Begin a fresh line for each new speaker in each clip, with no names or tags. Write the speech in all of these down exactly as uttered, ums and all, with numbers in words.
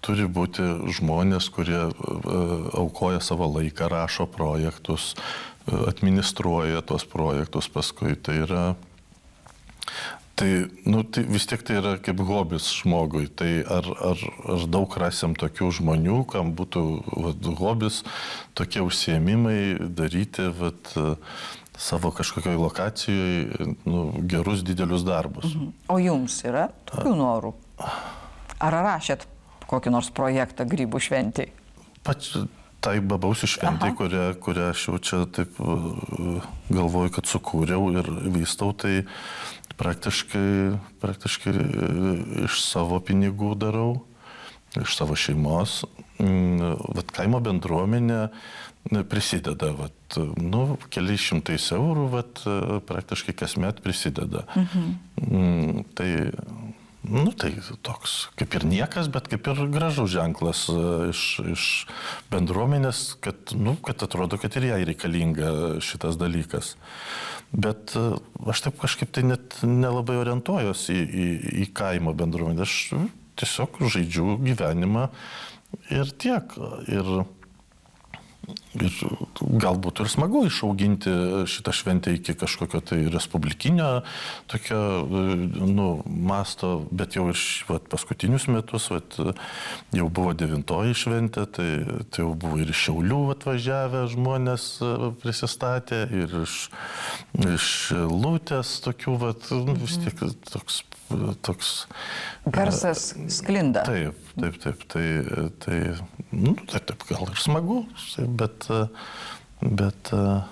turi būti žmonės, kurie aukoja savo laiką, rašo projektus, administruoja tuos projektus paskui. Tai yra, tai, nu, tai vis tiek tai yra kaip hobis žmogui. Tai ar, ar, ar daug rasim tokių žmonių, kam būtų vat, hobis, tokie užsiėmimai daryti vat, savo kažkokioj lokacijoje nu, gerus didelius darbus.
Mhm. O jums yra tokių norų? Ar rašėt kokį nors projektą grybų šventėj?
Pats tai Babausių šventai, kurią, kurią aš jau čia taip galvoju, kad sukūriau ir vystau, tai praktiškai, praktiškai iš savo pinigų darau, iš savo šeimos. Vat kaimo bendruomenė prisideda, vat, nu, keliais šimtais eurų, vat, praktiškai kasmet prisideda. Mhm. Tai Nu, tai toks kaip ir niekas, bet kaip ir gražus ženklas iš, iš bendruomenės, kad, nu, kad atrodo, kad ir jai reikalinga šitas dalykas. Bet aš taip kažkaip tai net nelabai orientuojuosi į, į, į kaimo bendruomenę. Aš tiesiog žaidžiu gyvenimą ir tiek. Ir, ir galbūt ir smagu išauginti šitą šventę iki kažkokio tai respublikinio tokio, nu, masto, bet jau ir vat, paskutinius metus, vat, jau buvo devintoji šventė, tai, tai jau buvo ir iš Šiaulių atvažiavę žmonės prisistatė, ir iš, iš Lūtės tokių, vat, nu, vis tiek toks, toks
garsas sklinda.
Taip, taip, taip, tai, tai, nu, tai taip gal ir smagu, bet, bet,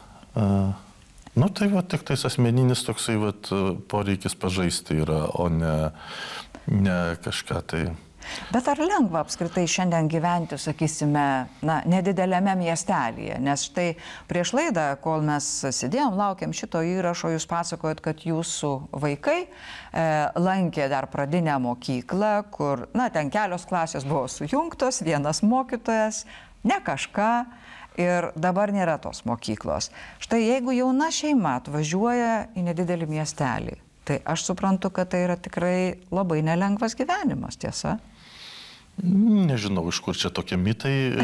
nu, tai va, tik tais asmeninis toksai va, poreikis pažaisti yra, o ne, ne kažką tai.
Bet ar lengva apskritai šiandien gyventi, sakysime, na, nedidelėme miestelėje? Nes štai prieš laidą, kol mes sėdėjom, laukiam šito įrašo, jūs pasakojot, kad jūsų vaikai e, lankė dar pradinę mokyklą, kur, na, ten kelios klasės buvo sujungtos, vienas mokytojas, ne kažką, ir dabar nėra tos mokyklos. Štai jeigu jauna šeima atvažiuoja į nedidelį miestelį, tai aš suprantu, kad tai yra tikrai labai nelengvas gyvenimas, tiesa?
Nežinau, iš kur čia tokie mitai.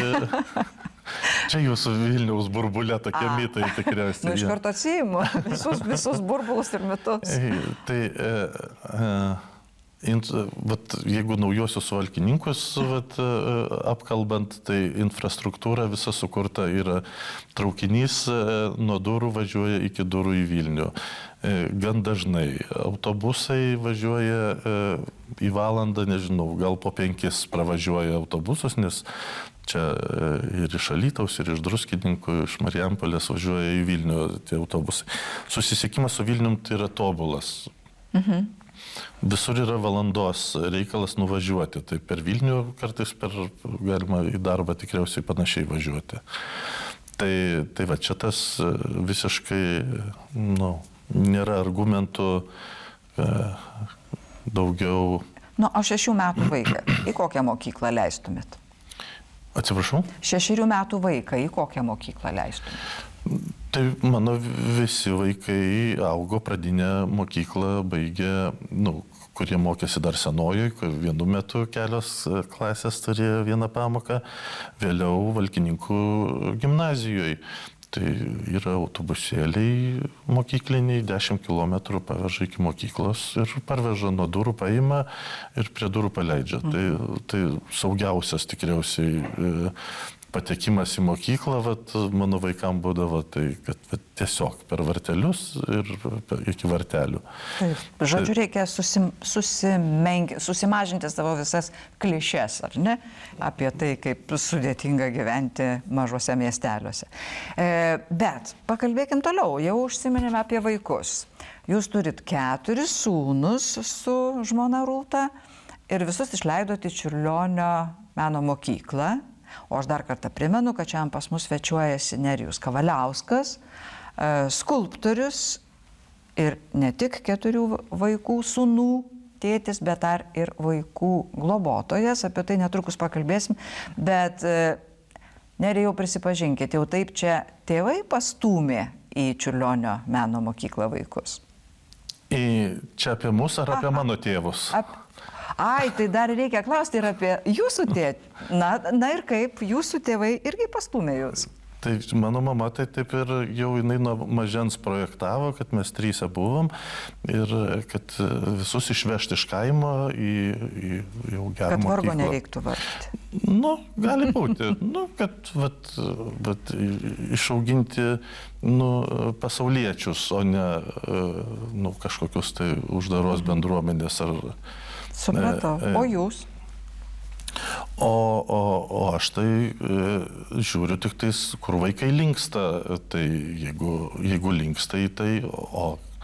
Čia jūsų Vilniaus burbulė tokie A. mitai tikriausiai.
Nu, iš karto atsiimu visus, visus burbulus ir mitus.
Tai, e, e, vat, jeigu naujosius Suvalkininkus vat, apkalbant, tai infrastruktūra visa sukurta yra traukinys nuo Durų važiuoja iki Durų į Vilnių. Gan dažnai autobusai važiuoja į valandą, nežinau, gal po penkis pravažiuoja autobusus, nes čia ir iš Alytaus, ir iš Druskininkų, iš Marijampolės važiuoja į Vilnių tie autobusai. Susisiekimas su Vilnium tai yra tobulas. Mhm. Visur yra valandos reikalas nuvažiuoti. Tai per Vilnių kartais per, galima į darbą tikriausiai panašiai važiuoti. Tai, tai va, čia tas visiškai, nu, nėra argumentų e, daugiau.
Nu, o šešių metų vaiką į kokią mokyklą leistumėt?
Atsiprašau?
Šešerių metų vaiką į kokią mokyklą leistumėt?
Tai mano visi vaikai augo pradinę mokyklą, baigė, nu, kurie mokėsi dar senojoj, vienu metu kelios klasės turėjo vieną pamoką, vėliau Valkininkų gimnazijoje. Tai yra autobusėliai mokykliniai, dešimt kilometrų paveža iki mokyklos ir parveža nuo durų, paima ir prie durų paleidžia. Mm. Tai, tai saugiausias tikriausiai patekimas į mokyklą, vat, mano vaikam būdavo, tai kad vat, tiesiog per vartelius ir iki vartelių.
Taip. Žodžiu, reikia susim, susimenk, susimažinti savo visas klišes, ar ne? Apie tai, kaip sudėtinga gyventi mažuose miesteliuose. E, bet pakalbėkim toliau, jau užsiminėme apie vaikus. Jūs turit keturis sūnus su žmona Rūta ir visus išleidote į Čiurlionio meno mokyklą. O aš dar kartą primenu, kad čia pas mus svečiuojasi Nerijus Kavaliauskas, skulptorius ir ne tik keturių vaikų sūnų tėtis, bet dar ir vaikų globotojas. Apie tai netrukus pakalbėsim. Bet Nerijau, prisipažinkit, jau taip čia tėvai pastūmė į Čiurlionio meno mokyklą vaikus?
Į čia apie mus ar apie Aha. mano tėvus?
Ap... Ai, tai dar reikia klausti ir apie jūsų tėtį. Na, na ir kaip jūsų tėvai irgi pastūmė jūs?
Tai mano mama tai taip ir jau jinai nuo mažens projektavo, kad mes trysia buvom ir kad visus išvežti iš kaimo į, į jau gerą mokyklą.
Kad vargo nereiktų vargti.
Nu, gali būti. Nu, kad vat, vat, išauginti nu, pasauliečius, o ne nu, kažkokius tai uždaros bendruomenės. Ar,
supratau. E, e, o jūs?
O, o, o aš tai e, žiūriu tik tais, kur vaikai linksta, tai jeigu, jeigu linksta į tai, o,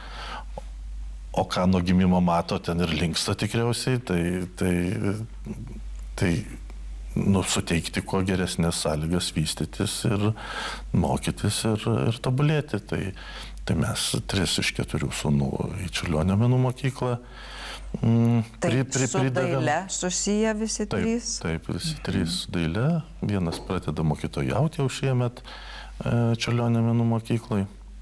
o ką nuo gimimo mato, ten ir linksta tikriausiai, tai, tai, tai nu, suteikti kuo geresnės sąlygas vystytis ir mokytis ir, ir tobulėti. Tai, tai mes tris iš keturių sūnų į Čiurlionio menų mokyklą. Mm,
taip, pri, pri, su daile susiję visi
taip,
trys?
Taip, visi mhm. trys daile. Vienas pradeda mokytojauti jau šiemet e, Čiurlionio menų mokyklai.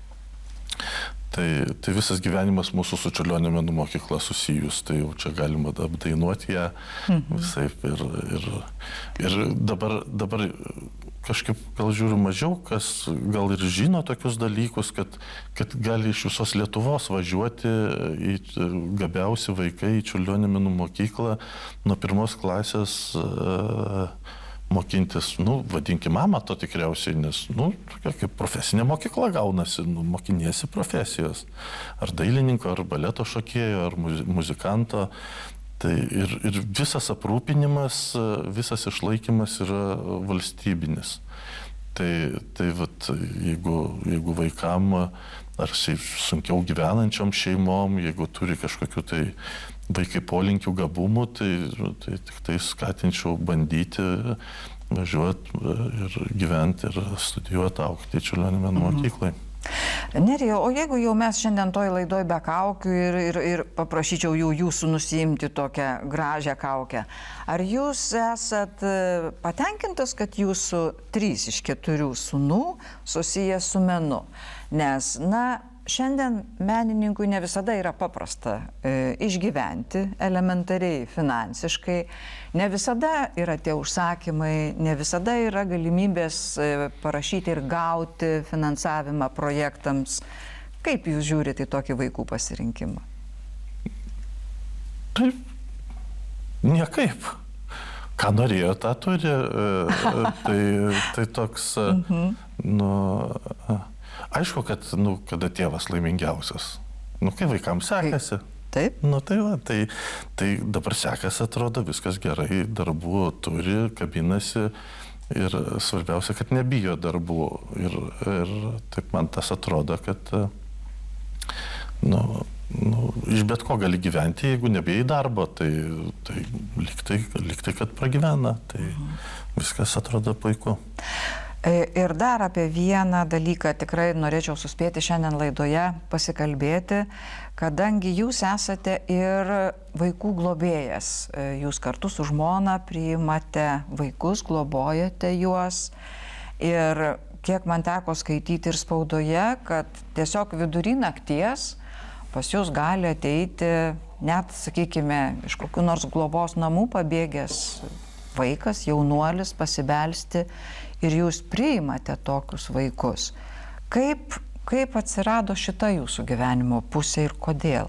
Tai, tai visas gyvenimas mūsų su Čiurlionio menų mokykla susijus, tai jau čia galima apdainuoti ją mhm. visaip. Ir, ir, ir dabar, dabar kažkaip gal žiūriu mažiau, kas gal ir žino tokius dalykus, kad, kad gali iš visos Lietuvos važiuoti į gabiausi vaikai į Čiurlionio menų mokyklą nuo pirmos klasės uh, mokintis, nu, vadinkim amato tikriausiai, nes, nu, tokia kaip profesinė mokykla gaunasi, nu, mokiniesi profesijos. Ar dailininko, ar baleto šokėjo, ar muzikanto. Tai ir, ir visas aprūpinimas, visas išlaikymas yra valstybinis. Tai, tai vat, jeigu, jeigu vaikam ar sunkiau gyvenančiom šeimom, jeigu turi kažkokiu tai vaikai polinkių gabumų, tai, tai tik tai skatinčiau bandyti važiuoti ir gyventi ir studijuoti, augti Čiurlionio menų mokyklai.
Nerija, o jeigu jau mes šiandien toj laidoj be kaukių ir, ir, ir paprašyčiau jų jūsų nusiimti tokią gražią kaukę, ar jūs esat patenkintas, kad jūsų trys iš keturių sūnų susiję su menu? Nes, na, šiandien menininkui ne visada yra paprasta e, išgyventi elementariai, finansiškai, ne visada yra tie užsakymai, ne visada yra galimybės e, parašyti ir gauti finansavimą projektams. Kaip jūs žiūrite į tokį vaikų pasirinkimą?
Taip, niekaip. Ką norėjo, tą turi. E, tai, tai toks, mhm. nu... Aišku, kad, nu, kada tėvas laimingiausias. Nu, kai vaikams sekasi.
Taip.
Nu, tai va, tai, tai dabar sekasi, atrodo, viskas gerai, darbų turi, kabinasi ir svarbiausia, kad nebijo darbų. Ir, ir taip man tas atrodo, kad nu, nu, iš bet ko gali gyventi, jeigu nebijai darbo, tai, tai liktai, liktai, kad pragyvena. Tai mhm. viskas atrodo puiku.
Ir dar apie vieną dalyką tikrai norėčiau suspėti šiandien laidoje pasikalbėti, kadangi jūs esate ir vaikų globėjas. Jūs kartu su žmona priimate vaikus, globojate juos. Ir kiek man teko skaityti ir spaudoje, kad tiesiog vidury nakties pas jūs gali ateiti net, sakykime, iš kokių nors globos namų pabėgęs vaikas, jaunuolis, pasibelsti. Ir jūs priimate tokius vaikus. Kaip, kaip atsirado šita jūsų gyvenimo pusė ir kodėl?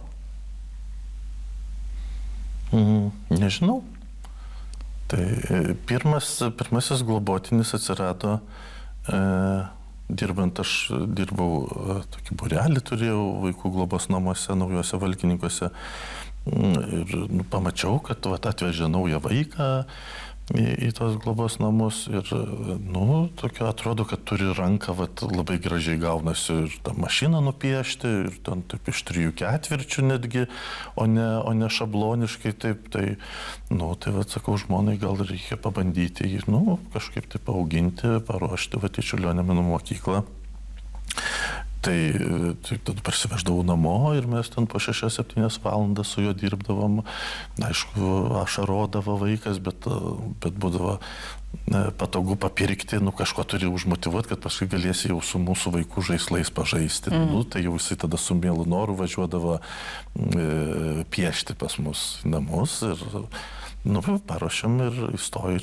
Mm, nežinau. Tai pirmas, pirmasis globotinis atsirado, e, dirbant, aš dirbau, e, tokį būrelį turėjau vaikų globos namuose, naujuose Valkininkuose. Ir nu, pamačiau, kad vat, atvežė naują vaiką į, į tos globos namus ir, nu, tokio atrodo, kad turi ranką, vat, labai gražiai gaunasi ir tą mašiną nupiešti, ir ten taip iš trijų ketvirčių netgi, o ne, o ne šabloniškai taip, tai, nu, tai, vat, sakau, žmonai gal reikia pabandyti jį, nu, kažkaip taip auginti, paruošti, vat, į Čiurlionio menų mokyklą. Tai, tai tada parsiveždavau namo ir mes ten po šešias septynias valandas su juo dirbdavom. Aišku, ašarodavo vaikas, bet, bet būdavo patogu papirkti, nu kažko turi užmotivuoti, kad paskui galėsi jau su mūsų vaikų žaislais pažaisti. Mm. Nu, tai jau jisai tada su mielu noru važiuodavo e, piešti pas mus namus ir nu, paruošėm ir įstojo